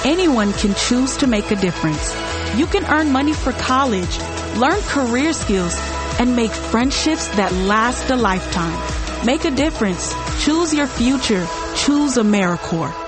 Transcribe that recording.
Anyone can choose to make a difference. You can earn money for college, learn career skills, and make friendships that last a lifetime. Make a difference. Choose your future. Choose AmeriCorps.